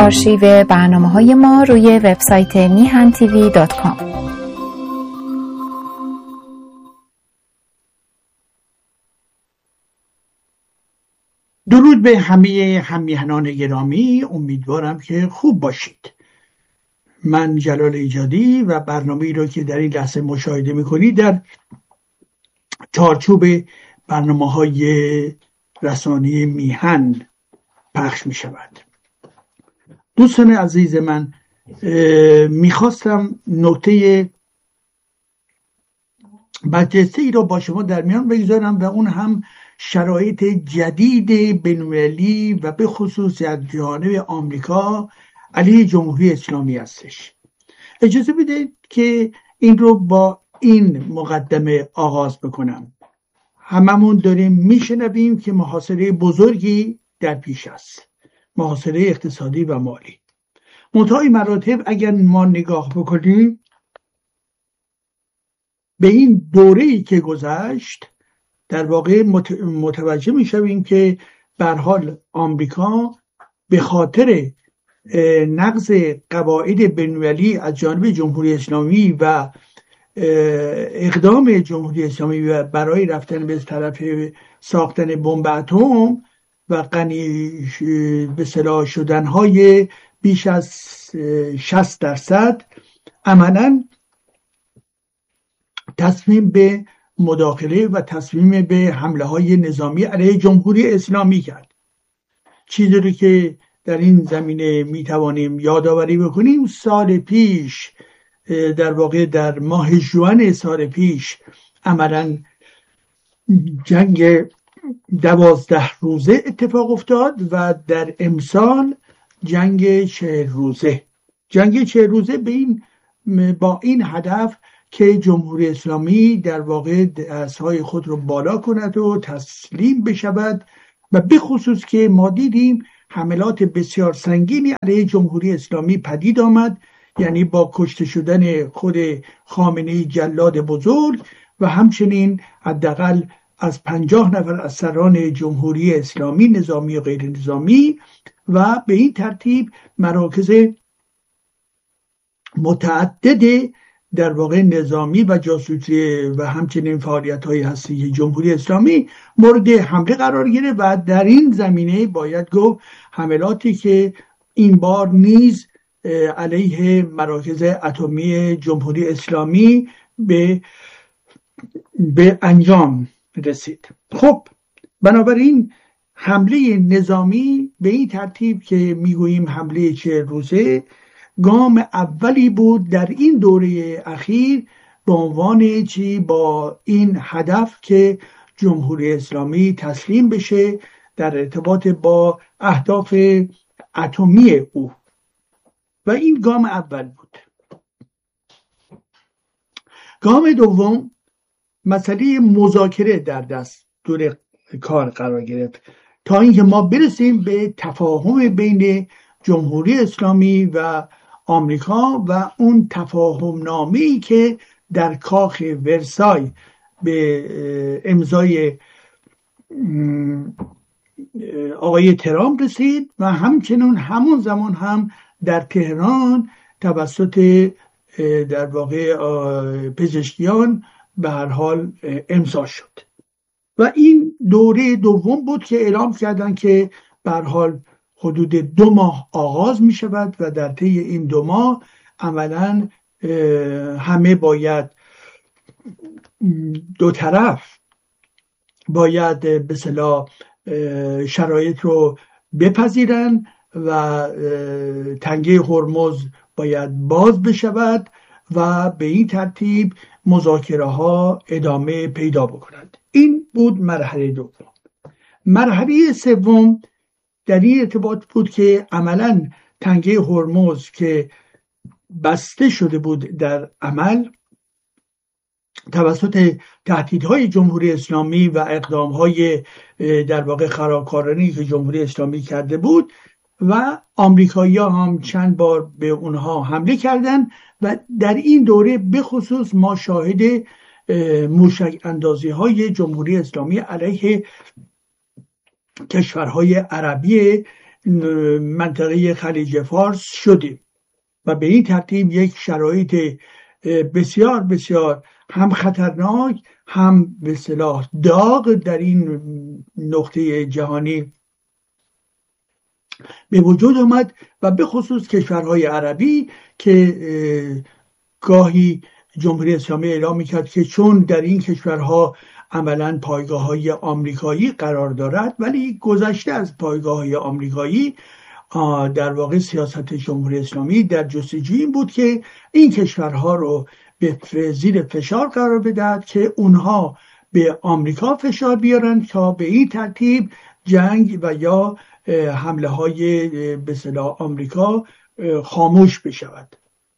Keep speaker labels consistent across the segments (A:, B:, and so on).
A: آرشیو برنامه‌های ما روی وبسایت mihan.tv.com.
B: درود به همه هم‌میهنان گرامی، امیدوارم که خوب باشید. من جلال ایجادی و برنامه‌ای را که در این لحظه مشاهده می‌کنید در چارچوب برنامه‌های رسانه‌ای میهن پخش می‌شود. دوستان عزیز من، می‌خواستم نکته برجسته‌ای را با شما در میان بگذارم و اون هم شرایط جدید بین‌المللی و به خصوص از جانب آمریکا علیه جمهوری اسلامی هستش. اجازه بدید که این رو با این مقدمه آغاز بکنم. هممون داریم میشنویم که محاصره بزرگی در پیش است، محاصره اقتصادی و مالی. منتهای مراتب اگر ما نگاه بکنیم به این دوره‌ای که گذشت، در واقع متوجه میشویم که به هر حال آمریکا به خاطر نقض قواعد بین‌المللی از جانب جمهوری اسلامی و اقدام جمهوری اسلامی برای رفتن به طرف ساختن بمب اتم و غنی به اصطلاح شدن‌های بیش از 60% عملاً تصمیم به مداخله و تصمیم به حمله های نظامی علیه جمهوری اسلامی کرد. چیزی رو که در این زمینه میتوانیم یادآوری بکنیم، سال پیش در واقع در ماه ژوئن سال پیش عملاً جنگ 12 روزه اتفاق افتاد و در امسال جنگ 40 روزه. جنگ 40 روزه با این هدف که جمهوری اسلامی در واقع دستهای خود رو بالا کند و تسلیم بشود و به خصوص که ما دیدیم حملات بسیار سنگینی علیه جمهوری اسلامی پدید آمد، یعنی با کشته شدن خود خامنه‌ای جلاد بزرگ و همچنین حداقل از 50 نفر از سران جمهوری اسلامی نظامی و غیر نظامی و به این ترتیب مراکز متعدد در واقع نظامی و جاسوسی و همچنین فعالیت‌های هستی جمهوری اسلامی مورد حمله قرار گرفت و در این زمینه باید گفت حملاتی که این بار نیز علیه مراکز اتمی جمهوری اسلامی به انجام رسید. خب بنابراین حمله نظامی به این ترتیب که میگوییم حمله 40 روزه گام اولی بود در این دوره اخیر به عنوان با این هدف که جمهوری اسلامی تسلیم بشه در ارتباط با اهداف اتمی او و این گام اول بود. گام دوم مسئله مذاکره در دستور کار قرار گرفت تا اینکه ما برسیم به تفاهم بین جمهوری اسلامی و آمریکا و اون تفاهم نامه‌ای که در کاخ ورسای به امضای آقای ترامپ رسید و همچنین همون زمان هم در تهران توسط در واقع پزشکیان به هر حال امضا شد و این دوره دوم بود که اعلام کردن که به هر حال حدود 2 ماه آغاز می شود و در طی این 2 ماه عملاً همه باید دو طرف باید به اصطلاح شرایط رو بپذیرن و تنگه هرمز باید باز بشود و به این ترتیب مذاکره ها ادامه پیدا بکنند. این بود مرحله دوم. مرحله سوم در این ارتباط بود که عملاً تنگه هرمز که بسته شده بود در عمل توسط تهدیدهای جمهوری اسلامی و اقدامهای در واقع خرابکارانه‌ای که جمهوری اسلامی کرده بود و آمریکایی‌ها هم چند بار به اونها حمله کردند و در این دوره به خصوص ما شاهد موشک اندازی های جمهوری اسلامی علیه کشورهای عربی منطقه خلیج فارس شدیم و به این ترتیب یک شرایط بسیار بسیار هم خطرناک هم به اصطلاح داغ در این نقطه جهانی به وجود آمد و به خصوص کشورهای عربی که گاهی جمهوری اسلامی اعلام میکرد که چون در این کشورها عملاً پایگاه‌های آمریکایی قرار دارد، ولی گذشته از پایگاه‌های آمریکایی در واقع سیاست جمهوری اسلامی در جستجوی این بود که این کشورها رو به زیر فشار قرار بدهد که اونها به آمریکا فشار بیارن تا به این ترتیب جنگ و یا حمله های به اصطلاح آمریکا خاموش بشود.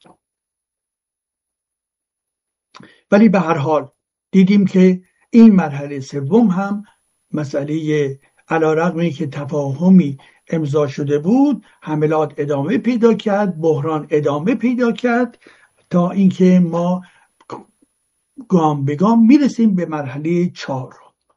B: ولی به هر حال دیدیم که این مرحله سوم هم مسئله علیرغم که تفاهمی امضا شده بود، حملات ادامه پیدا کرد، بحران ادامه پیدا کرد تا اینکه ما گام به گام میرسیم به مرحله 4.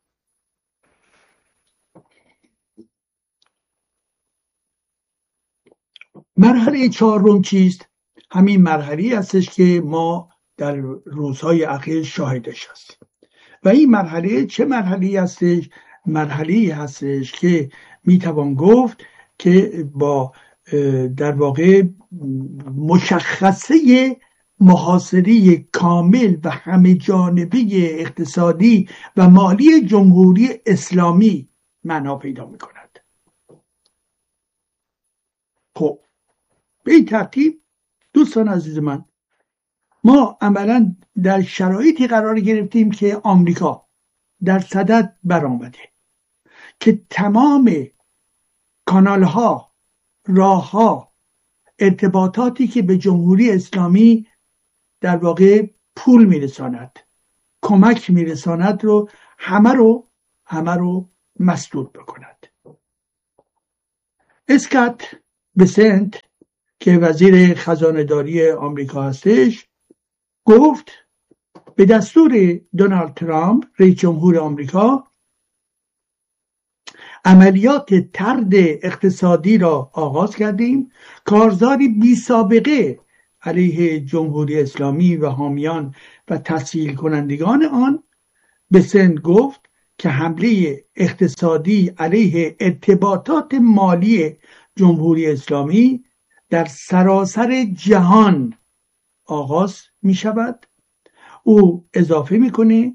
B: مرحله 4 چیست؟ همین مرحله هستش که ما در روزهای اخیر شاهدش هستیم. و این مرحله چه مرحله هستش؟ مرحله هستش که میتوان گفت که با در واقع مشخصه محاصره کامل و همه جانبه اقتصادی و مالی جمهوری اسلامی معنا پیدا میکند. خب به این ترتیب دوستان عزیز من، ما عملا در شرایطی قرار گرفتیم که آمریکا در صدد برآمده که تمام کانالها، راهها، ارتباطاتی که به جمهوری اسلامی در واقع پول میرساند، کمک میرساند رو همه رو مسدود بکند. اسکات بسنت که وزیر خزانه داری آمریکا هستش گفت به دستور دونالد ترامپ رئیس جمهور آمریکا عملیات طرد اقتصادی را آغاز کردیم، کارزاری بی سابقه علیه جمهوری اسلامی و حامیان و تسهیل کنندگان آن. بسنت گفت که حمله اقتصادی علیه ارتباطات مالی جمهوری اسلامی در سراسر جهان آغاز می شود. او اضافه میکنه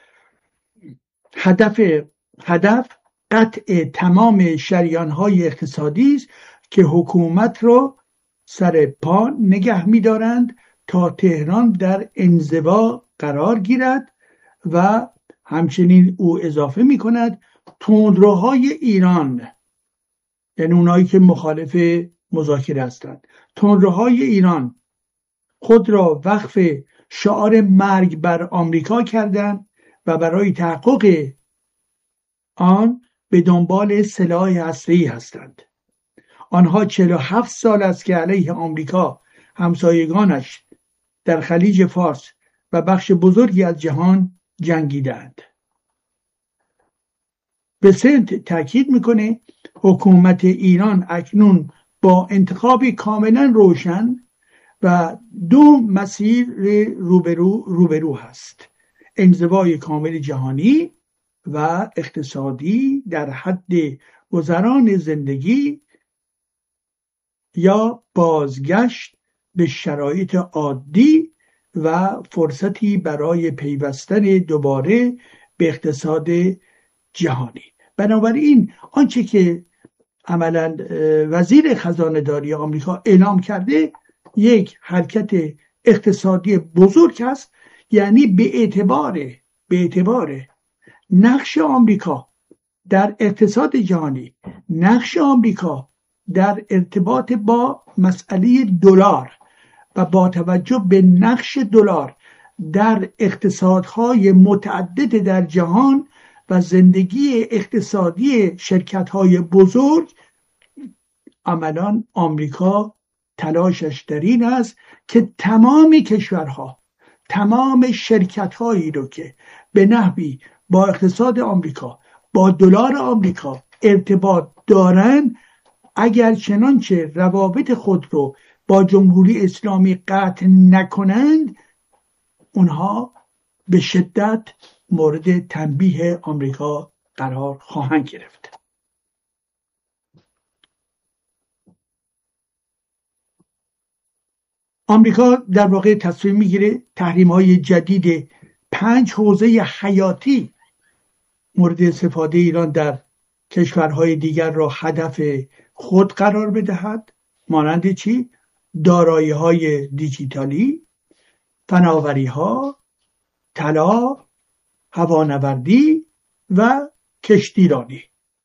B: هدف قطع تمام شریان‌های اقتصادی است که حکومت را سر پا نگه می‌دارند تا تهران در انزوا قرار گیرد. و همچنین او اضافه می‌کند تندروهای ایران، یعنی اونایی که مخالف مذاکره هستند، تندروهای ایران خود را وقف شعار مرگ بر آمریکا کردند و برای تحقق آن به دنبال سلاح هسته‌ای هستند. آنها 47 سال است که علیه آمریکا، همسایگانش در خلیج فارس و بخش بزرگی از جهان جنگیدند. بسنت تاکید میکنه حکومت ایران اکنون با انتخاب کاملا روشن و 2 مسیر روبرو هست: انزوای کامل جهانی و اقتصادی در حد گذران زندگی یا بازگشت به شرایط عادی و فرصتی برای پیوستن دوباره به اقتصاد جهانی. بنابراین آنچه که عملا وزیر خزانه داری آمریکا اعلام کرده یک حرکت اقتصادی بزرگ است، یعنی به اعتبار نقش آمریکا در اقتصاد جهانی، نقش آمریکا در ارتباط با مسئله دلار و با توجه به نقش دلار در اقتصادهای متعدد در جهان و زندگی اقتصادی شرکت‌های بزرگ، عملاً آمریکا تلاشش در این است که تمام کشورها، تمام شرکت‌هایی رو که به نحوی با اقتصاد آمریکا، با دلار آمریکا ارتباط دارن، اگر چنانچه روابط خود رو با جمهوری اسلامی قطع نکنند، اونها به شدت مورد تنبیه آمریکا قرار خواهند گرفت. آمریکا در واقع تصمیم میگیره تحریم‌های جدید 5 حوزه حیاتی مورد استفاده ایران در کشورهای دیگر را هدف خود قرار بدهد، مانند چی؟ دارایی‌های دیجیتالی، فناوری‌ها، طلا، هوانوردی و کشتیرانی.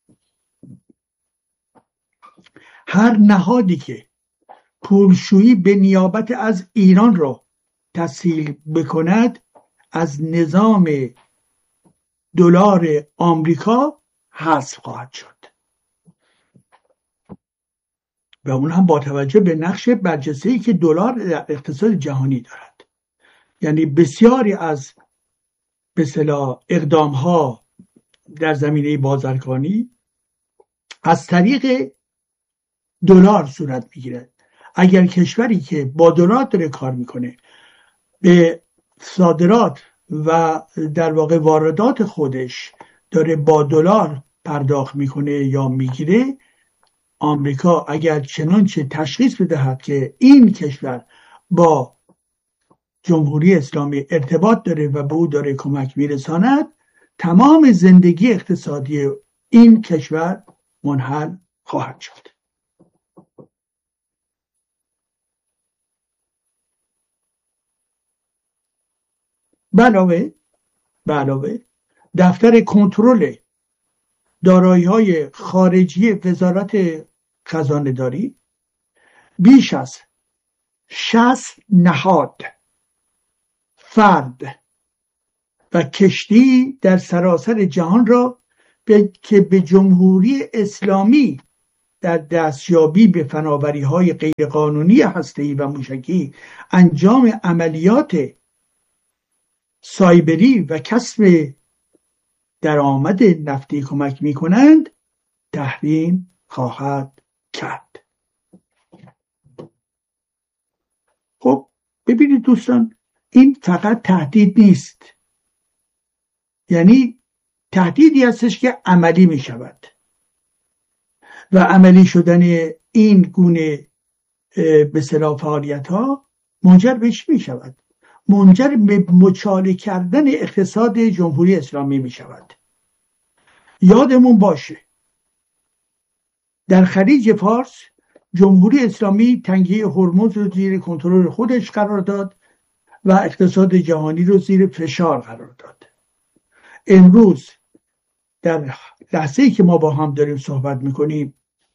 B: هر نهادی که پولشویی به نیابت از ایران را تسهیل بکند از نظام دلار آمریکا حذف خواهد شد و اون هم با توجه به نقش برجسته‌ای که دلار در اقتصاد جهانی دارد. یعنی بسیاری از به اصطلاح اقدام‌ها در زمینه بازرگانی از طریق دلار صورت می‌گیرد. اگر کشوری که با دلار داره کار میکنه به صادرات و در واقع واردات خودش داره با دلار پرداخت میکنه یا میگیره، آمریکا اگر چنانچه تشخیص بدهد که این کشور با جمهوری اسلامی ارتباط داره و به او داره کمک میرساند، تمام زندگی اقتصادی این کشور منحل خواهد شد. به علاوه دفتر کنترل دارایی‌های خارجی وزارت خزانه‌داری بیش از 60 نهاد، فرد و کشتی در سراسر جهان را که به جمهوری اسلامی در دستیابی به فناوری‌های غیرقانونی هسته‌ای و موشکی، انجام عملیات سایبری و کسب درآمد نفتی کمک می‌کنند، تحریم خواهد کرد. خب ببینید دوستان، این فقط تهدید نیست، یعنی تهدیدی هستش که عملی می شود و عملی شدن این گونه به اصطلاح فعالیت ها منجر به چی می شود؟ منجر به مچاله کردن اقتصاد جمهوری اسلامی می شود. یادمون باشه در خلیج فارس جمهوری اسلامی تنگه هرمز رو زیر کنترل خودش قرار داد و اقتصاد جهانی رو زیر فشار قرار داد. امروز در لحظه‌ای که ما با هم داریم صحبت میکنیم،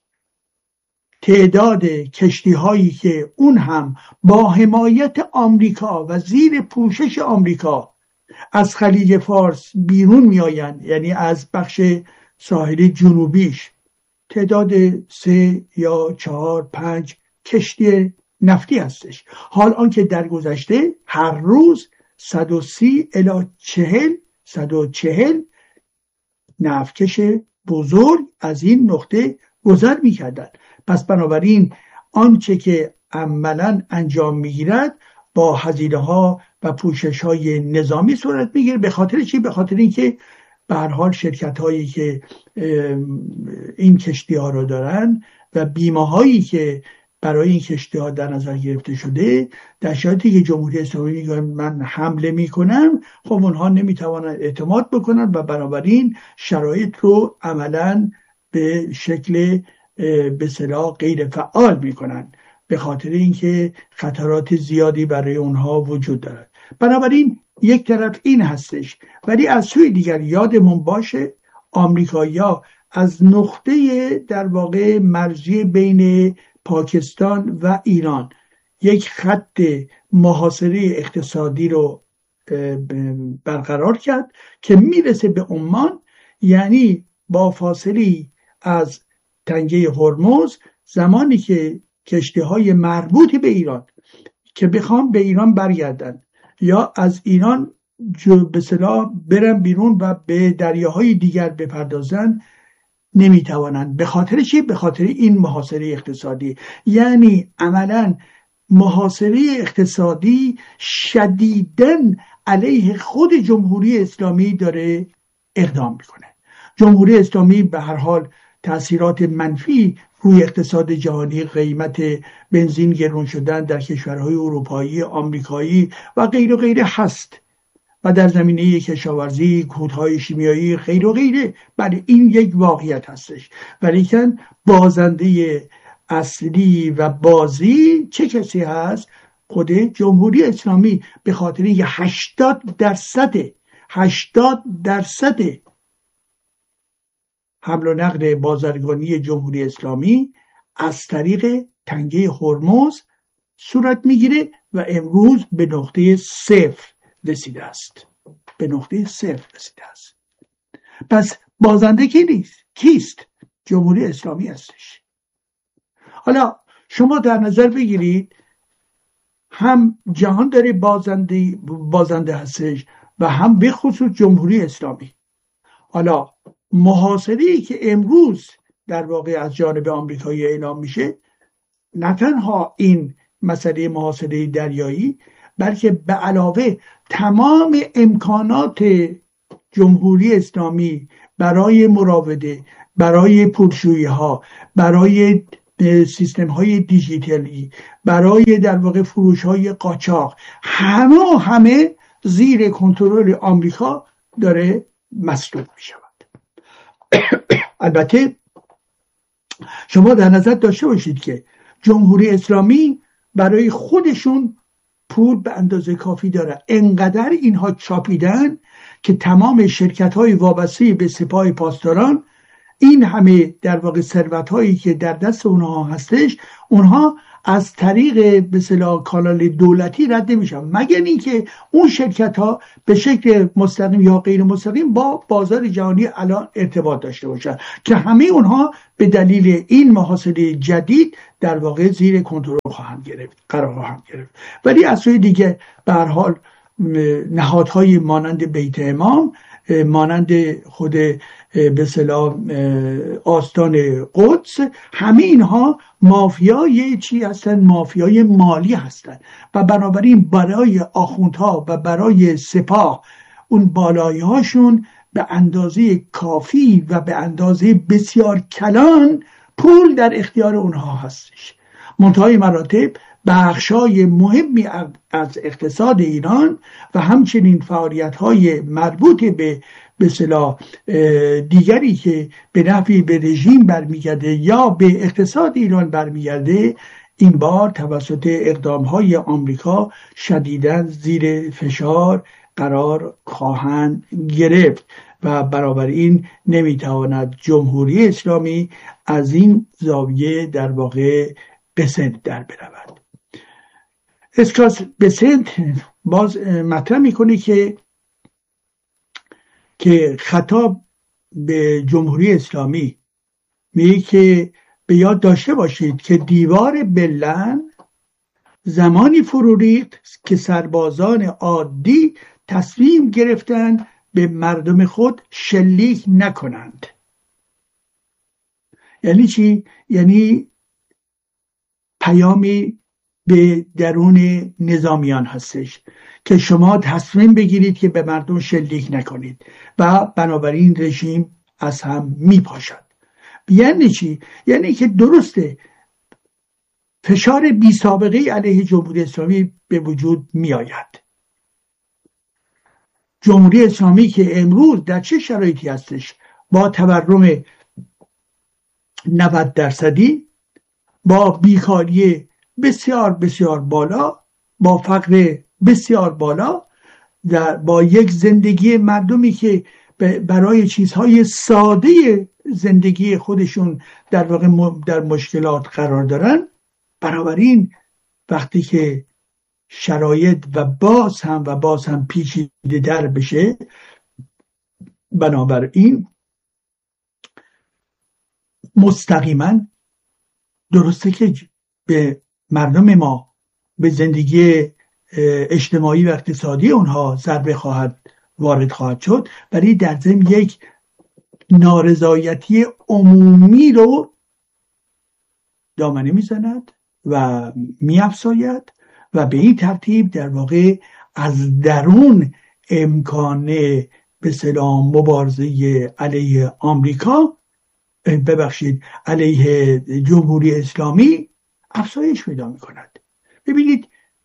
B: تعداد کشتی هایی که اون هم با حمایت آمریکا و زیر پوشش آمریکا از خلیج فارس بیرون میآیند، یعنی از بخش ساحلی جنوبیش، تعداد 3 یا 4 5 کشتی نفتی هستش. حال آنکه در گذشته هر روز 130 الی 140 نفتکش بزرگ از این نقطه گذر می‌کردند. پس بنابراین آنچه که عملاً انجام می‌گیرد با هزینه‌ها و پوشش‌های نظامی صورت می‌گیره. به خاطر چی؟ به خاطر اینکه به هر حال شرکت‌هایی که این کشتی‌ها رو دارن و بیمه‌هایی که برای این کشتی‌ها در نظر گرفته شده، در شرایطی که جمهوری اسلامی میگه من حمله میکنم، خب اونها نمیتوانند اعتماد بکنن و بنابراین شرایط رو عملاً به شکل به اصطلاح غیر فعال میکنن، به خاطر اینکه خطرات زیادی برای اونها وجود دارد. بنابراین یک طرف این هستش، ولی از سوی دیگر یادمون باشه آمریکایی‌ها از نقطه در واقع مرزی بین پاکستان و ایران یک خط محاصره اقتصادی رو برقرار کرد که میرسه به عمان، یعنی با فاصله از تنگه هرمز، زمانی که کشتی‌های مربوط به ایران که بخوام به ایران برگردن یا از ایران به اصطلاح برن بیرون و به دریاهای دیگر بپردازن، نمیتوانند. به خاطر چی؟ به خاطر این محاصره اقتصادی. یعنی عملا محاصره اقتصادی شدیداً علیه خود جمهوری اسلامی داره اقدام میکنه. جمهوری اسلامی به هر حال تأثیرات منفی روی اقتصاد جهانی، قیمت بنزین گران شدن در کشورهای اروپایی، آمریکایی و غیر و غیره هست، و در زمینه کشاورزی، کودهای شیمیایی، غیر و غیره. بله، این یک واقعیت هستش، ولیکن بازنده اصلی و بازی چه کسی هست؟ خود جمهوری اسلامی. به خاطر اینکه 80% حمل و نقل بازرگانی جمهوری اسلامی از طریق تنگه هرمز صورت میگیره و امروز به نقطه صفر رسیده است. پس بازنده کیست؟ جمهوری اسلامی هستش. حالا شما در نظر بگیرید هم جهان داره بازنده هستش و هم به خصوص جمهوری اسلامی. حالا محاصره‌ای که امروز در واقع از جانب آمریکایی اعلام میشه، نه تنها این مسئله محاصره دریایی، بلکه به علاوه تمام امکانات جمهوری اسلامی برای مراوده، برای پولشویی ها، برای سیستم های دیجیتالی، برای در واقع فروش های قاچاق، همه زیر کنترل آمریکا داره مسلوب می شود. البته شما در نظر داشته باشید که جمهوری اسلامی برای خودشون پول به اندازه کافی داره. انقدر اینها چاپیدن که تمام شرکت های وابسته به سپاه پاسداران، این همه در واقع ثروت هایی که در دست اونها هستش، اونها از طریق به اصطلاح کانال دولتی رد نمیشن، مگر اینکه اون شرکت ها به شکل مستقیم یا غیر مستقیم با بازار جهانی الان ارتباط داشته باشن که همه اونها به دلیل این محاصره جدید در واقع زیر کنترل قرار خواهند گرفت. ولی از سوی دیگه به هر حال نهادهای مانند بیت امام، مانند خود به اصطلاح آستان قدس، همه اینها مافیای چی هستن؟ مافیای مالی هستن و بنابراین برای آخوندها و برای سپاه اون بالایی هاشون به اندازه کافی و به اندازه بسیار کلان پول در اختیار اونها هستش. منتهای مراتب بخشای مهمی از اقتصاد ایران و همچنین فعالیت‌های مربوط به اصطلاح دیگری که به نفعی به رژیم برمیگرده یا به اقتصاد ایران برمیگرده، این بار توسط اقدام‌های آمریکا شدیداً زیر فشار قرار خواهند گرفت و بنابراین نمیتواند جمهوری اسلامی از این زاویه در واقع بسنت در برود. اسکاس بسنت باز مطرح میکنه که خطاب به جمهوری اسلامی میگه که به یاد داشته باشید که دیوار برلین زمانی فرو ریخت که سربازان عادی تصمیم گرفتند به مردم خود شلیک نکنند. یعنی چی؟ یعنی پیامی به درون نظامیان هستش که شما تصمیم بگیرید که به مردم شلیک نکنید و بنابراین رژیم از هم میپاشد. یعنی چی؟ یعنی که درسته فشار بی سابقه علیه جمهوری اسلامی به وجود می آید. جمهوری اسلامی که امروز در چه شرایطی هستش؟ با تورم 90%، با بیکاری بسیار بسیار بالا، با فقر بسیار بالا، با یک زندگی مردمی که برای چیزهای ساده زندگی خودشون در واقع در مشکلات قرار دارن. بنابراین وقتی که شرایط و باز هم پیچیده در بشه، بنابراین مستقیما درسته که به مردم ما، به زندگی اجتماعی و اقتصادی اونها ضربه وارد خواهد شد، ولی در ضمن یک نارضایتی عمومی رو دامنه میزند و میافزاید و به این ترتیب در واقع از درون امکان به اصطلاح مبارزه علیه آمریکا، علیه جمهوری اسلامی افزایش پیدا میکند. ببینید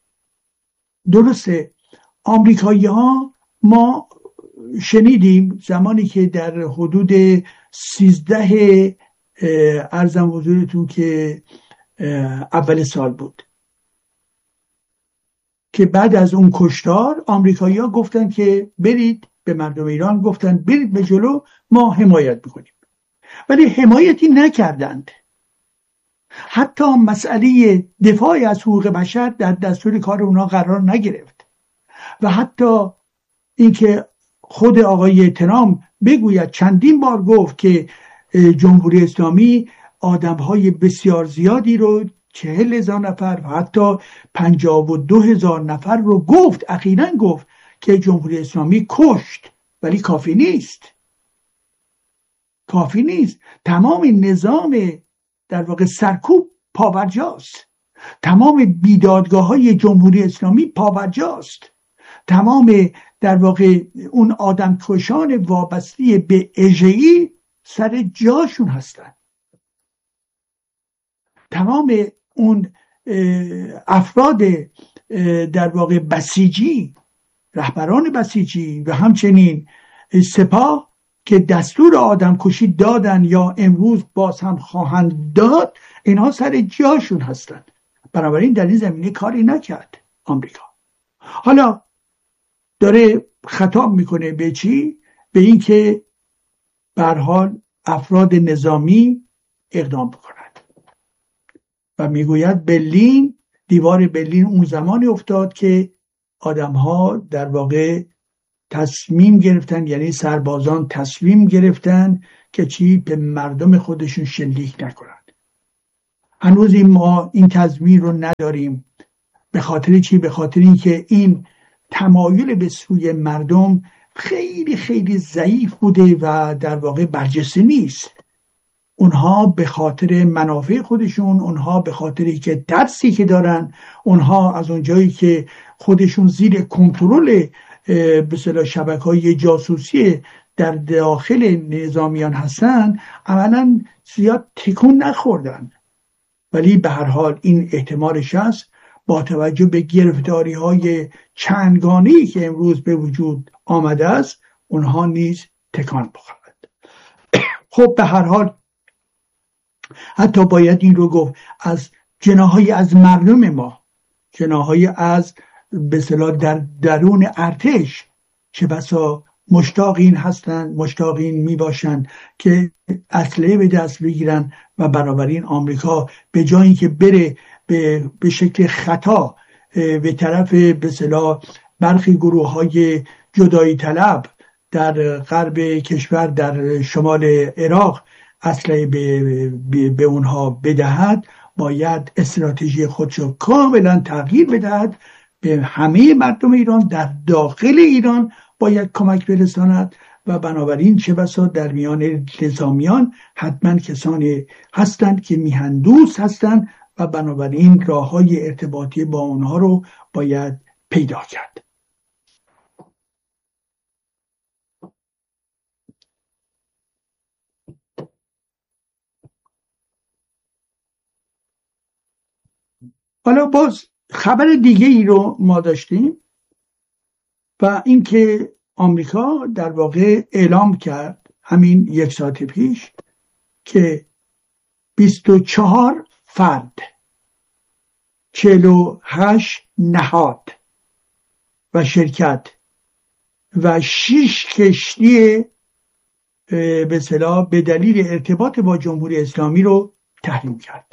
B: درسته آمریکایی ها، ما شنیدیم زمانی که در حدود 13 ارزم حضورتون که اول سال بود که بعد از اون کشتار آمریکایی ها گفتن که برید، به مردم ایران گفتن برید به جلو، ما حمایت میکنیم، ولی حمایتی نکردند. حتی مسئله دفاع از حقوق بشر در دستور کار اونا قرار نگرفت و حتی اینکه خود آقای ترامپ بگوید، چندین بار گفت که جمهوری اسلامی آدمهای بسیار زیادی رو 40,000 نفر و حتی 52,000 نفر رو گفت، اخیراً گفت که جمهوری اسلامی کشت، ولی کافی نیست. تمام نظام در واقع سرکوب پابرجاست، تمام بیدادگاه‌های جمهوری اسلامی پابرجاست، تمام در واقع اون آدمکشان وابسته به اژه‌ای سر جاشون هستن، تمام اون افراد در واقع بسیجی، رهبران بسیجی و همچنین سپاه که دستور آدمکشی دادن یا امروز باز هم خواهند داد، اینها سر جاشون هستن. بنابراین در این زمینه کاری نکرد آمریکا. حالا داره خطاب میکنه به چی؟ به این که به هر حال افراد نظامی اقدام بکنند و میگوید برلین، دیوار برلین اون زمانی افتاد که آدمها در واقع تصمیم گرفتن، یعنی سربازان تصمیم گرفتن که چی؟ به مردم خودشون شلیک نکنند. هنوز ما این تصمیم رو نداریم. به خاطر چی؟ به خاطر اینکه این تمایل به سوی مردم خیلی خیلی ضعیف بوده و در واقع برجسته نیست. اونها به خاطر منافع خودشون، اونها به خاطری که ترسی که دارن، اونها از اونجایی که خودشون زیر کنترل به اصطلاح شبکه‌های جاسوسی در داخل نظامیان هستن، عملاً زیاد تکون نخوردن. ولی به هر حال این احتمالش هست با توجه به گرفتاری‌های چندگانه‌ای که امروز به وجود آمده است، اونها نیز تکان بخورند. خب به هر حال حتی باید این رو گفت از جناحی از مردم ما، جناحی از به اصطلاح در درون ارتش چه بسا مشتاقین هستند، مشتاقین می باشند که اسلحه به دست بگیرن و بنابراین آمریکا به جایی که بره به شکل خطا به طرف به اصطلاح برخی گروه‌های جدایی طلب در غرب کشور، در شمال عراق اسلحه به اونها بدهد، باید استراتژی خودشو کاملا تغییر بدهد، به همه مردم ایران در داخل ایران باید کمک برساند و بنابراین چه بسا در میان نظامیان حتما کسانی هستند که میهندوست هستند و بنابراین راه‌های ارتباطی با اونها رو باید پیدا کرد. حالا باز خبر دیگه ای رو ما داشتیم و اینکه آمریکا در واقع اعلام کرد همین 1 ساعت پیش که 24 فرد، 48 نهاد و شرکت و 6 کشتی به اصطلاح به دلیل ارتباط با جمهوری اسلامی رو تحریم کرد.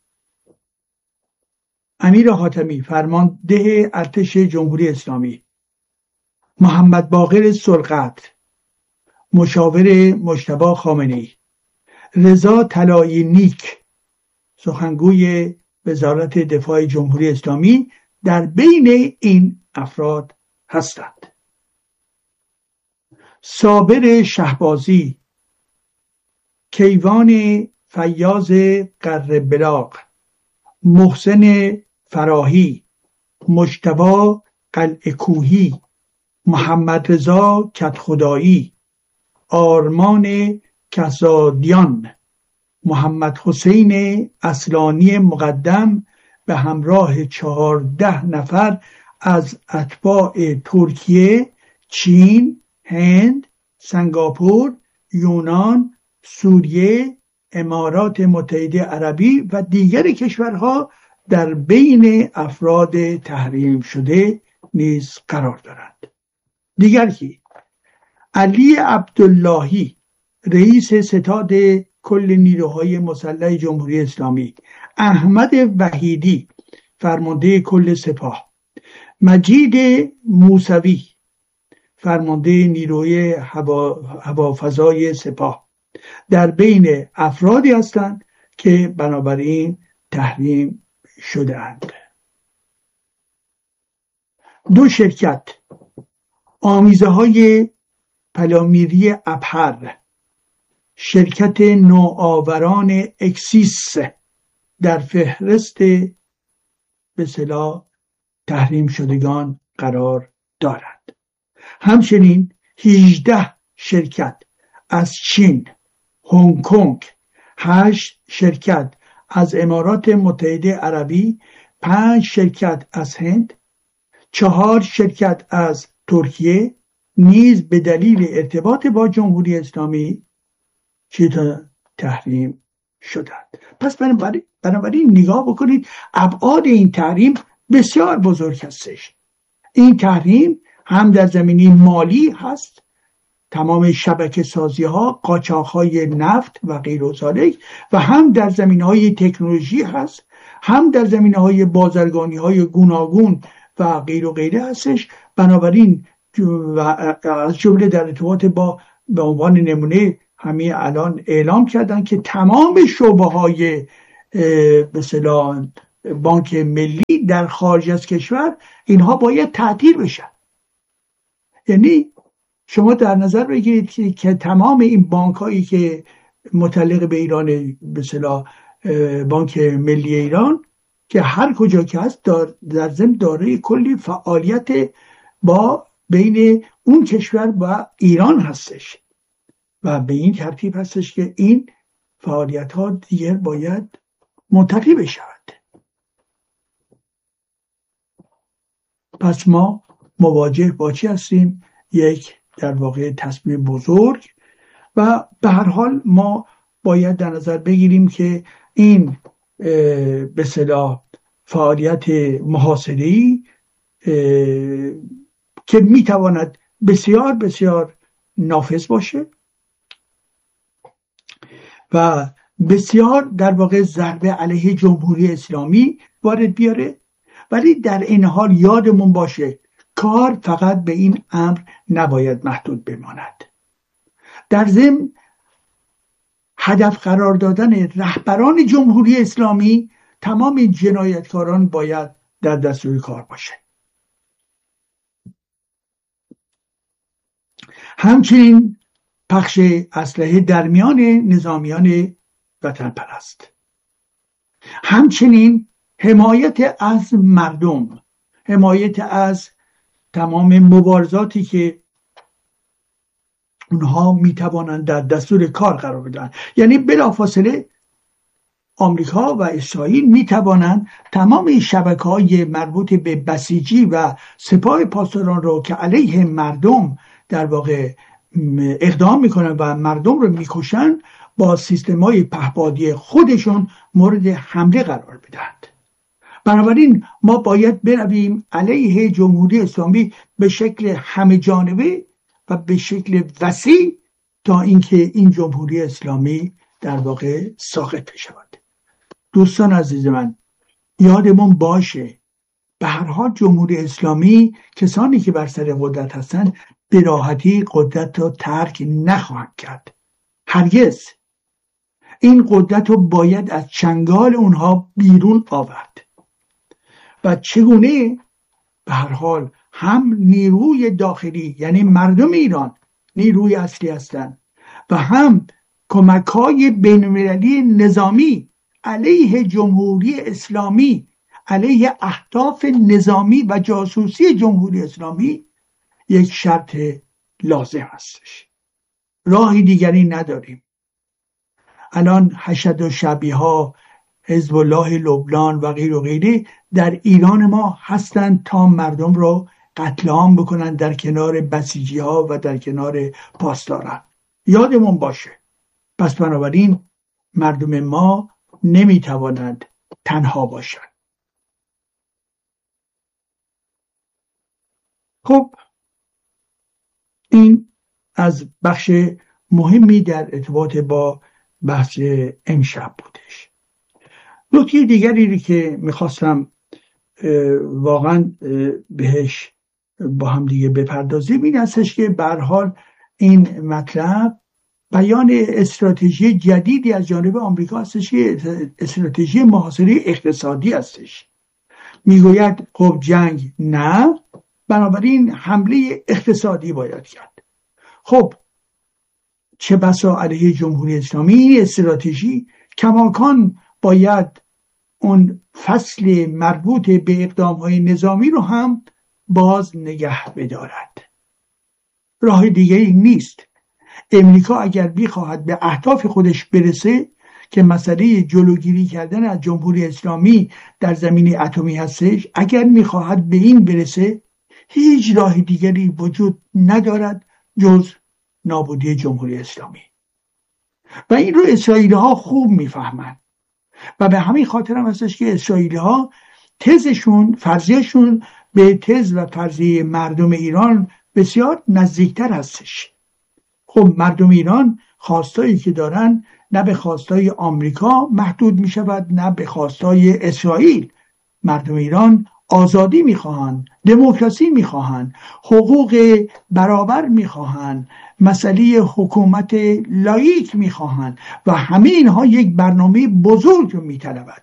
B: امیر حاتمی فرمانده ارتش جمهوری اسلامی، محمد باقر سرقت مشاور مجتبی خامنه‌ای، رضا طلایی نیک سخنگوی وزارت دفاع جمهوری اسلامی در بین این افراد هستند. صابر شهبازی کیوان فیاض قره‌بلاغ، محسن فراهی، مجتبی قلعه کوهی، محمد رضا کدخدایی، آرمان کسادیان، محمد حسین اصلانی مقدم به همراه 14 نفر از اتباع ترکیه، چین، هند، سنگاپور، یونان، سوریه، امارات متحده عربی و دیگر کشورها در بین افراد تحریم شده نیز قرار دارند. دیگر کی؟ علی عبداللهی رئیس ستاد کل نیروهای مسلح جمهوری اسلامی، احمد وحیدی فرمانده کل سپاه، مجید موسوی فرمانده نیروی هوافضای سپاه در بین افرادی هستند که بنابراین تحریم شده‌اند. 2 شرکت آمیزه های پلامیری ابهر، شرکت نوآوران اکسیس در فهرست به اصطلاح تحریم شدگان قرار دارند. همچنین 18 شرکت از چین، هنگ کنگ، 8 شرکت از امارات متحده عربی، 5 شرکت از هند، 4 شرکت از ترکیه نیز به دلیل ارتباط با جمهوری اسلامی تحریم شدند. پس بنابراین نگاه بکنید، ابعاد این تحریم بسیار بزرگ هستش. این تحریم هم در زمینه مالی هست، تمام شبکه سازی ها، قاچاق های نفت و غیر و ذالک، و هم در زمینه های تکنولوژی هست، هم در زمینه های بازرگانی های گوناگون و غیر و غیره هستش. بنابراین از جمله در ارتباط با به عنوان نمونه همین الان اعلام کردن که تمام شعبه های به اصطلاح بانک ملی در خارج از کشور اینها باید تعطیل بشن. یعنی شما در نظر بگیرید که تمام این بانک هایی که متعلق به ایران، به اصطلاح بانک ملی ایران که هر کجا که هست در ضمن دارای کلی فعالیت با بین اون کشور و ایران هستش و به این ترتیب هستش که این فعالیت ها دیگر باید منتفی بشود. پس ما مواجه با چی هستیم؟ یک در واقع تصمیم بزرگ، و به هر حال ما باید در نظر بگیریم که این به اصطلاح فعالیت محاصره‌ای که میتواند بسیار بسیار نافذ باشه و بسیار در واقع ضربه علیه جمهوری اسلامی وارد بیاره، ولی در این حال یادمون باشه کار فقط به این امر نباید محدود بماند. در ضمن هدف قرار دادن رهبران جمهوری اسلامی، تمام جنایتکاران باید در دستور کار باشه. همچنین پخش اسلحه در میان نظامیان وطن پرست، همچنین حمایت از مردم، حمایت از تمام مبارزاتی که اونها میتوانند در دستور کار قرار بدن. یعنی بلافاصله آمریکا و اسرائیل میتوانند تمام این شبکه‌های مربوط به بسیجی و سپاه پاسداران رو که علیه مردم در واقع اقدام میکنن و مردم رو میکشن، با سیستم‌های پهپادی خودشون مورد حمله قرار بدهند. بنابراین ما باید برویم علیه جمهوری اسلامی به شکل همه جانبه و به شکل وسیع تا اینکه این جمهوری اسلامی در واقع ساقط شود. دوستان عزیز من، یادمون باشه به هر حال جمهوری اسلامی، کسانی که بر سر قدرت هستند، به راحتی قدرت رو ترک نخواهند کرد. هرگز. این قدرت رو باید از چنگال اونها بیرون آورد. و چگونه؟ به هر حال هم نیروی داخلی، یعنی مردم ایران نیروی اصلی هستند، و هم کمک‌های بین‌المللی نظامی علیه جمهوری اسلامی، علیه اهداف نظامی و جاسوسی جمهوری اسلامی یک شرط لازم هستش. راهی دیگری نداریم. الان حشد و شبیها، حزب الله لبنان و غیر و غیره در ایران ما هستند تا مردم رو قتل عام بکنن در کنار بسیجی ها و در کنار پاسداران. یادمون باشه. پس بنابراین مردم ما نمیتوانند تنها باشند. خب این از بخش مهمی در ارتباط با بحث امشب بودش. نکته دیگری که میخواستم واقعا بهش با هم دیگه بپردازیم این هستش که به هر حال این مطلب بیان استراتژی جدیدی از جانب آمریکا هستش که استراتژی محاصره اقتصادی هستش. میگوید خب جنگ نه، بنابراین حمله اقتصادی باید کرد. خب چه بسا علیه جمهوری اسلامی این استراتژی کماکان باید اون فصل مربوط به اقدام‌های نظامی رو هم باز نگه بدارد. راه دیگری نیست. امریکا اگر بخواهد به اهداف خودش برسه که مسئله جلوگیری کردن از جمهوری اسلامی در زمینه اتمی هستش، اگر میخواهد به این برسه هیچ راه دیگری وجود ندارد جز نابودی جمهوری اسلامی. و این رو اسرائیلی ها خوب میفهمند و به همین خاطر هم هستش که اسرائیلی ها تزشون، فرضیهشون به تز و فرضیه مردم ایران بسیار نزدیکتر هستش. خب مردم ایران خواستایی که دارن نه به خواستای آمریکا محدود می شود نه به خواستای اسرائیل. مردم ایران آزادی میخواهند، دموکراسی میخواهند، حقوق برابر میخواهند، مسئله حکومت لاییک میخواهند و همه اینها یک برنامه بزرگ رو میطلبد.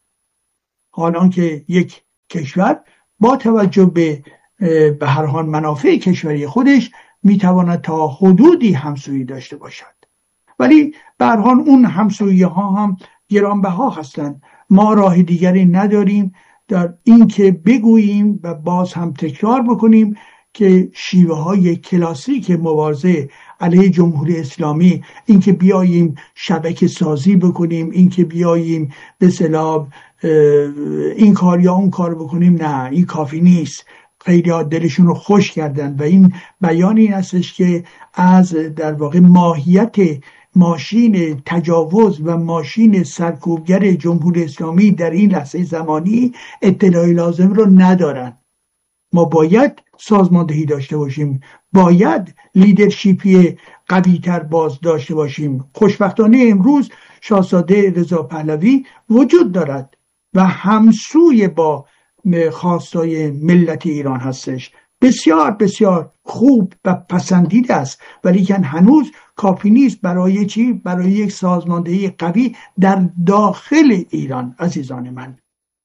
B: حالان که یک کشور با توجه به هر حال منافع کشوری خودش میتواند تا حدودی همسویی داشته باشد، ولی به هر حال اون همسویی ها هم گرانبها هستند. ما راه دیگری نداریم در این که بگوییم و باز هم تکرار بکنیم که شیوه های کلاسیک مبارزه علیه جمهوری اسلامی، این که بیاییم شبکه سازی بکنیم، این که بیاییم به اصطلاح این کار یا اون کار بکنیم، نه این کافی نیست. خیلی ها دلشون رو خوش کردن و این بیان این هستش که از در واقع ماهیت ماشین تجاوز و ماشین سرکوبگر جمهوری اسلامی در این لحظه زمانی اطلاعی لازم رو ندارن. ما باید سازماندهی داشته باشیم، باید لیدرشیپی قوی تر باز داشته باشیم. خوشبختانه امروز شاهزاده رضا پهلوی وجود دارد و همسوی با خواستای ملت ایران هستش. بسیار بسیار خوب و پسندیده است، ولی که هنوز کافی نیست. برای چی؟ برای یک سازماندهی قوی در داخل ایران عزیزان من.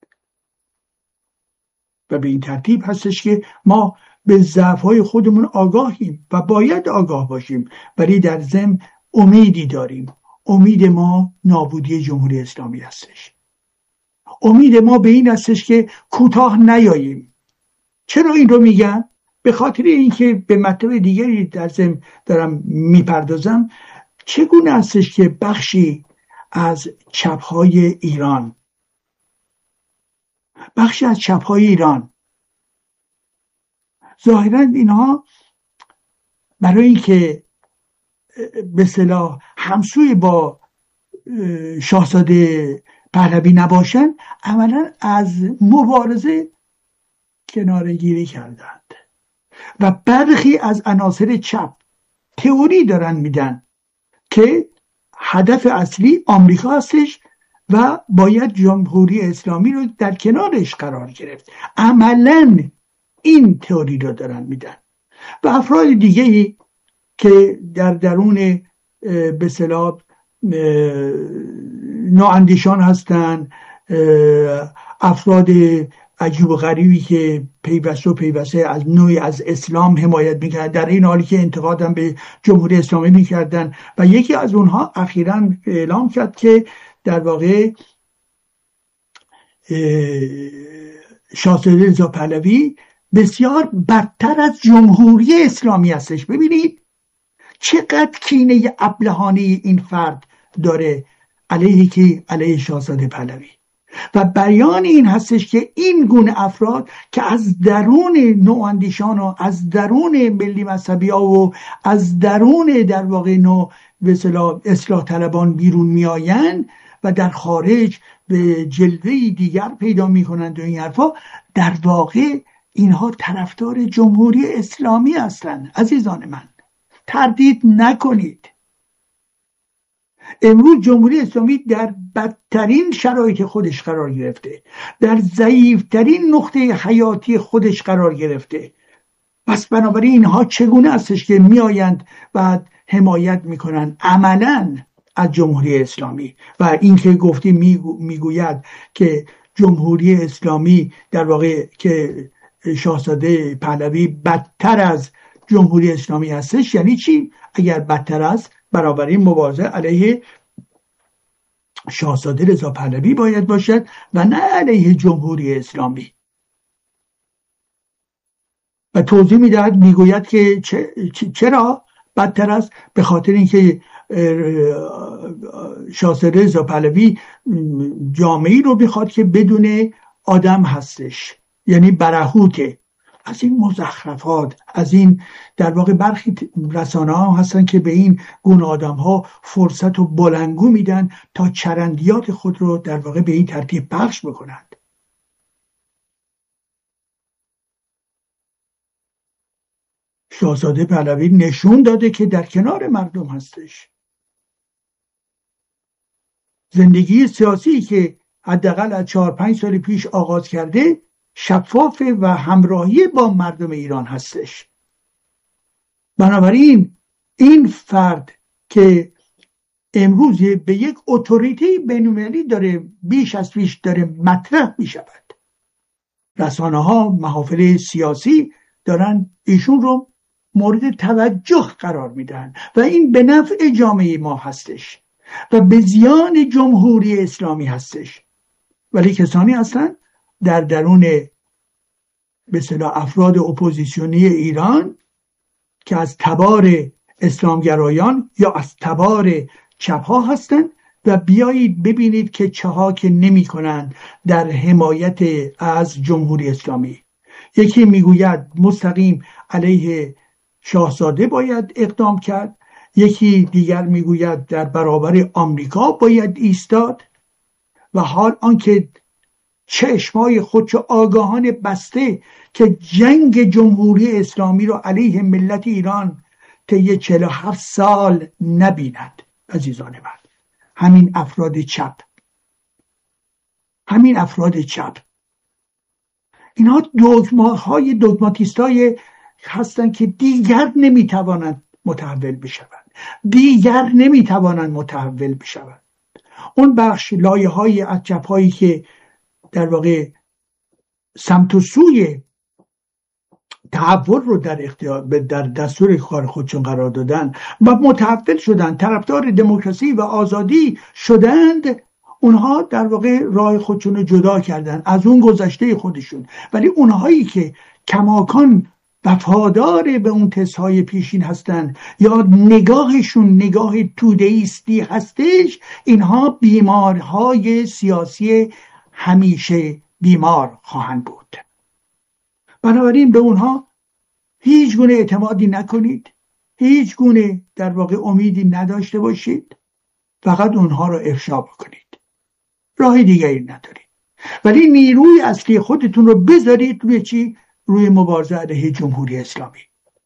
B: و به این ترتیب هستش که ما به ضعف‌های خودمون آگاهیم و باید آگاه باشیم، ولی در ضمن امیدی داریم. امید ما نابودی جمهوری اسلامی هستش. امید ما به این هستش که کوتاه نیاییم. چرا این رو میگم؟ به خاطر اینکه به مطلب دیگری در ضمن دارم میپردازم. چگونه هستش که بخشی از چپ‌های ایران، ظاهراً اینها برای اینکه به اصطلاح همسوی با شاهزاده پهلوی نباشن، عملاً از مبارزه کناره‌گیری کردند و برخی از عناصر چپ تئوری دارن میدن که هدف اصلی آمریکا هستش و باید جمهوری اسلامی رو در کنارش قرار گرفت. عملاً این تئوری رو دارن میدن و افراد دیگه‌ای که در درون به اصطلاح نواندیشان هستن، افراد عجیب و غریبی که پیوسته از نوعی از اسلام حمایت میکرد، در این حالی که انتقادم به جمهوری اسلامی میکردن. و یکی از اونها اخیراً اعلام کرد که در واقع شاهزاده رضا پهلوی بسیار بدتر از جمهوری اسلامی هستش. ببینید چقدر کینه ابلهانه این فرد داره علیه شاهزاده پهلوی. و بیان این هستش که این گونه افراد که از درون نواندیشان و از درون ملی مذهبی ها و از درون در واقع اصلاح طلبان بیرون میآیند و در خارج به جلوه‌ای دیگر پیدا میکنند و این حرفا، در واقع اینها طرفدار جمهوری اسلامی هستند. عزیزان من، تردید نکنید. امروز جمهوری اسلامی در بدترین شرایط خودش قرار گرفته، در ضعیفترین نقطه حیاتی خودش قرار گرفته. پس بنابراین اینها چگونه استش که میآیند و حمایت میکنن عملاً از جمهوری اسلامی؟ و این که گفتی میگوید که جمهوری اسلامی در واقع که شاهزاده پهلوی بدتر از جمهوری اسلامی هستش، یعنی چی؟ اگر بدتر است، برابری مبارزه علیه شاهزاده رضا پهلوی باید باشد و نه علیه جمهوری اسلامی. و توضیح میدهد، میگوید که چرا بدتر است؟ به خاطر اینکه شاهزاده رضا پهلوی جامعه‌ای رو میخواد که بدون آدم هستش، یعنی برهوته. از این مزخرفات، از این در واقع برخی رسانه ها هستن که به این گونه آدم ها فرصت و بلنگو میدن تا چرندیات خود رو در واقع به این ترتیب پخش بکنند. شاهزاده پهلوی نشون داده که در کنار مردم هستش. زندگی سیاسی که حداقل از 4-5 سال پیش آغاز کرده شفاف و همراهی با مردم ایران هستش. بنابراین این فرد که امروز به یک اتوریته بین‌المللی داره بیش از پیش داره مطرح می شود، رسانه ها، محافل سیاسی دارن ایشون رو مورد توجه قرار میدن و این به نفع جامعه ما هستش و به زیان جمهوری اسلامی هستش. ولی کسانی هستن در درون به اصطلاح افراد اپوزیسیونی ایران که از تبار اسلامگرایان یا از تبار چپ ها هستند و بیایید ببینید که چه ها که نمی کنند در حمایت از جمهوری اسلامی. یکی میگوید مستقیم علیه شاهزاده باید اقدام کرد، یکی دیگر میگوید در برابر آمریکا باید ایستاد، و حال آنکه چشمای خودشو آگاهانه بسته که جنگ جمهوری اسلامی رو علیه ملت ایران طی 47 سال نبیند. عزیزان من، همین افراد چپ اینها دوگماتیستای هستن که دیگر نمیتوانند متحول بشوند. اون بخش لایه‌های از چپ‌هایی که در واقع سمت و سوی تحول رو در دستور کار خودشون قرار دادن و متحول شدن، طرفدار دموکراسی و آزادی شدند، اونها در واقع راه خودشون رو جدا کردن از اون گذشته خودشون. ولی اونهایی که کماکان وفادار به اون تزهای پیشین هستند یا نگاهشون نگاه توده‌ایستی هستش، اینها بیمارهای سیاسی همیشه بیمار خواهند بود. بنابراین به اونها هیچ گونه اعتمادی نکنید، هیچ گونه در واقع امیدی نداشته باشید، فقط اونها رو افشا بکنید، راه دیگری ندارید. ولی نیروی اصلی خودتون رو بذارید روی چی؟ روی مبارزه علیه جمهوری اسلامی.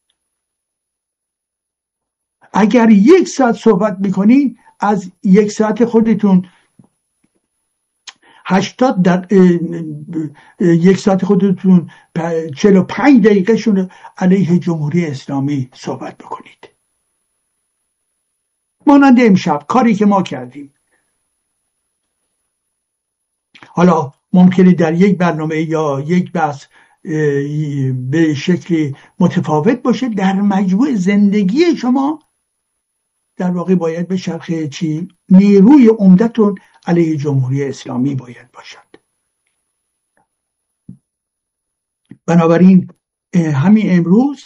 B: اگر 1 ساعت صحبت میکنید، از 1 ساعت خودتون 45 دقیقه شون علیه جمهوری اسلامی صحبت بکنید. مانند امشب کاری که ما کردیم. حالا ممکنه در یک برنامه یا یک بحث به شکلی متفاوت باشه، در مجموع زندگی شما در واقع باید به چرخه چی؟ نیروی عمدتون علیه جمهوری اسلامی باید باشد. بنابراین همین امروز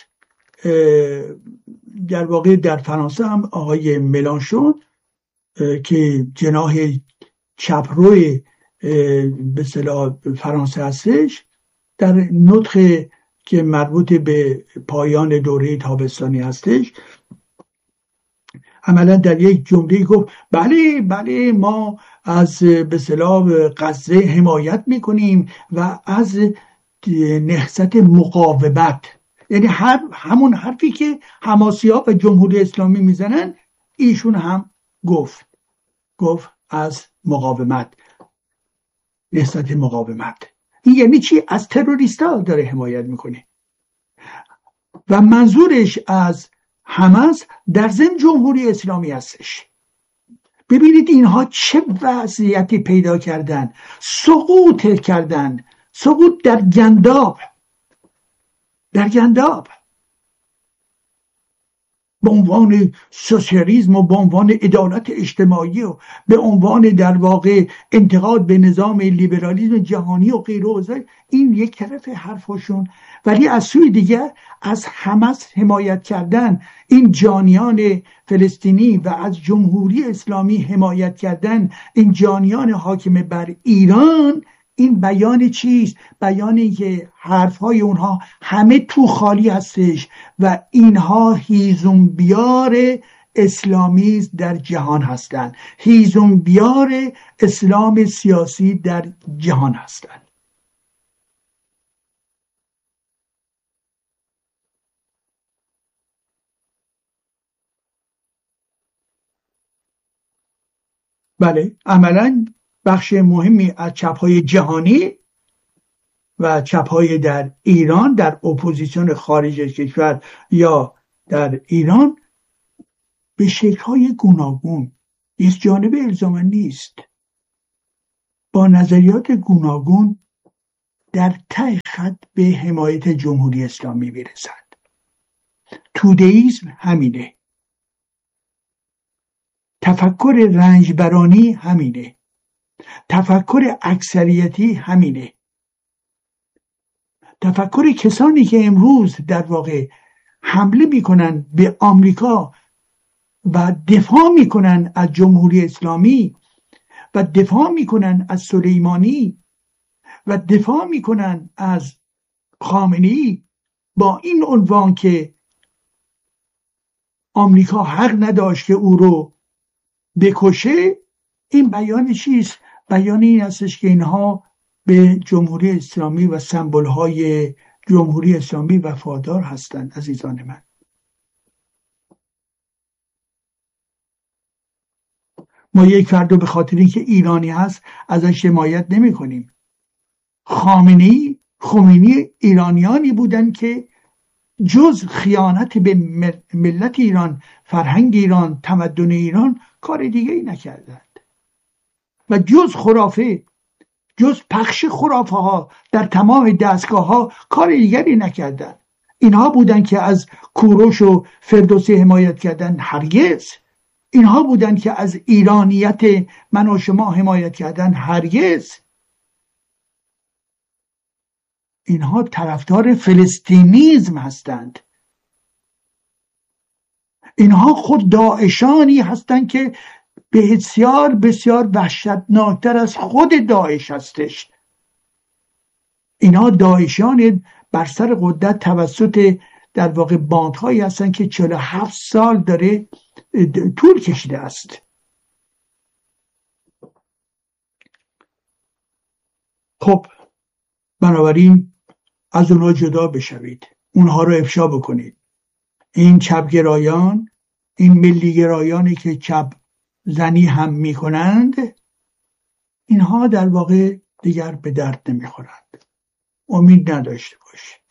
B: در واقع در فرانسه هم آقای ملانشون که جناح چپروی به اصطلاح فرانسه هستش، در نطق که مربوط به پایان دوره تابستانی هستش، عملا در یک جمله گفت بله ما از به اصطلاح غزه حمایت میکنیم و از نهضت مقاومت، یعنی همون حرفی که حماسی‌ها و جمهوری اسلامی میزنن ایشون هم گفت از مقاومت، نهضت مقاومت. این یعنی چی؟ از تروریستا داره حمایت میکنه و منظورش از حماس در ضمن جمهوری اسلامی هستش. ببینید اینها چه وضعیتی پیدا کردن، سقوط در گنداب به عنوان سوسیالیسم و به عنوان عدالت اجتماعی و به عنوان در واقع انتقاد به نظام لیبرالیسم جهانی و غیره و این یک طرف حرفشون، ولی از سوی دیگر از حماس حمایت کردن، این جانیان فلسطینی، و از جمهوری اسلامی حمایت کردن، این جانیان حاکم بر ایران. این بیان چیست؟ بیانی که حرفهای اونها همه تو خالی هستش و اینها هیزم بیار اسلامی در جهان هستند، هیزم بیار اسلام سیاسی در جهان هستند. بله، عملاً بخش مهمی از چپ‌های جهانی و چپ‌های در ایران، در اپوزیسیون خارج کشور یا در ایران، به شکل‌های گوناگون، یک جانب الزاما نیست، با نظریات گوناگون در ته خط به حمایت جمهوری اسلامی میرسند. توده‌ایسم همینه، تفکر رنجبرانی همینه، تفکر اکثریتی همینه، تفکر کسانی که امروز در واقع حمله میکنن به آمریکا و دفاع میکنن از جمهوری اسلامی و دفاع میکنن از سلیمانی و دفاع میکنن از خامنه‌ای با این عنوان که آمریکا حق نداشت که او رو بکشه. این بیان چیست؟ بیان این هستش که اینها به جمهوری اسلامی و سمبول‌های جمهوری اسلامی وفادار هستند. عزیزان من، ما یک فرد رو به خاطر اینکه ایرانی هست ازش حمایت نمی کنیم. خمینی ایرانیانی بودن که جز خیانت به ملت ایران، فرهنگ ایران، تمدن ایران کار دیگه ای نکردند و جز پخش خرافه ها در تمام دستگاه ها کار دیگری نکردند. اینها بودن که از کوروش و فردوسی حمایت کردن؟ هرگز. اینها بودن که از ایرانیت من و شما حمایت کردن؟ هرگز. اینها طرفدار فلسطینیزم هستند. اینها خود داعشانی هستند که بسیار بسیار وحشتناکتر از خود داعش هستش. اینها داعشان بر سر قدرت توسط در واقع باندهایی هستند که 47 سال داره طول کشیده است. خب بنابراین از اونها جدا بشوید، اونها رو افشا بکنید. این چپگرایان، این ملیگرایانی که چپ زنی هم میکنند، اینها در واقع دیگر به درد نمیخورند. امید نداشته باشید.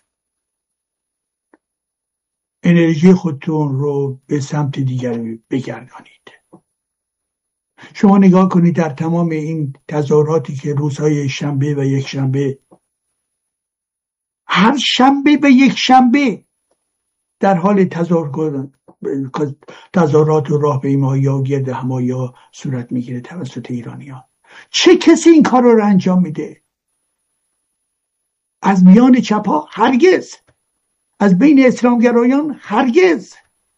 B: انرژی خودتون رو به سمت دیگر بگردانید. شما نگاه کنید در تمام این تظاهراتی که روزهای شنبه و یک شنبه، هر شنبه و یک شنبه در حال تظاهرات و راهپیمایی ها و گرد همایی ها صورت میگیره توسط ایرانیان. چه کسی این کار رو انجام میده؟ از میان چپ ها هرگز، از بین اسلامگرایان هرگز.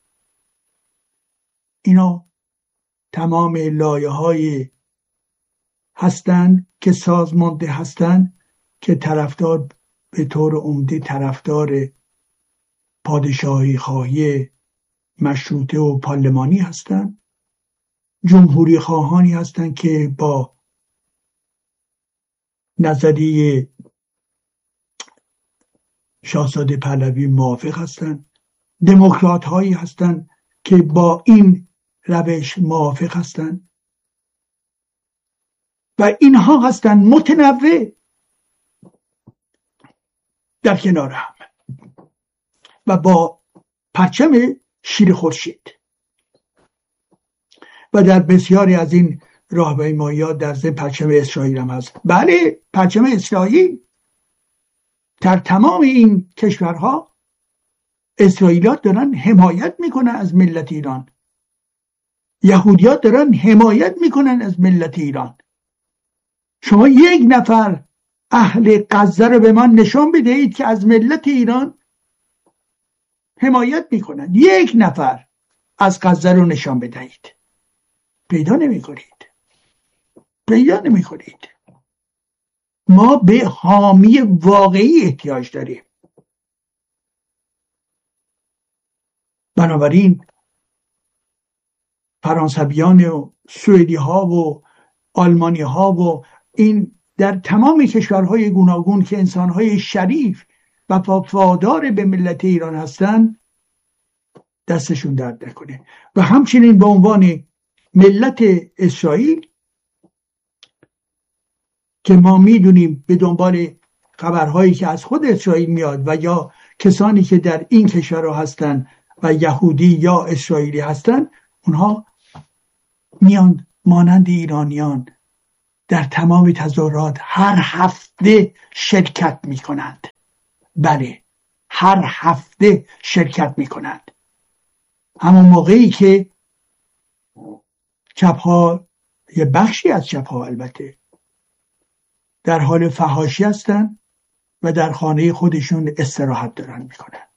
B: اینا تمام لایه های هستند که سازمانده هستند که طرفدار، به طور عمده طرفدار پادشاهی خواهی مشروطه و پارلمانی هستند، جمهوری خواهانی هستند که با نظریه شاهزاده پهلوی موافق هستند، دموکرات هایی هستند که با این روش موافق هستند و اینها هستند متنوع در کنار هم و با پرچم شیر خورشید. و در بسیاری از این راهپیمایی‌ها در ضمن پرچم اسرائیل هم هست. بله، پرچم اسرائیل در تمام این کشورها اسرائیلیات دارن حمایت میکنن از ملت ایران، یهودیات دارن حمایت میکنن از ملت ایران. شما یک نفر اهل غزه رو به من نشان بدهید که از ملت ایران حمایت میکنن. یک نفر از غزه رو نشان بدهید. پیدا نمی کنید. ما به حامی واقعی احتیاج داریم. بنابراین فرانسویان و سوئدی ها و آلمانی ها و این در تمام کشورهای گوناگون که انسانهای شریف و وفادار به ملت ایران هستند دستشون درد نکنه. و همچنین به عنوان ملت اسرائیل که ما میدونیم به دنبال خبرهایی که از خود اسرائیل میاد و یا کسانی که در این کشورها هستن و یهودی یا اسرائیلی هستن، اونها میان مانند ایرانیان در تمام تظاهرات هر هفته شرکت میکنند. بله، هر هفته شرکت میکنند. همون موقعی که چپ‌ها، یه بخشی از چپ‌ها البته، در حال فحاشی هستن و در خانه خودشون استراحت دارن میکنن.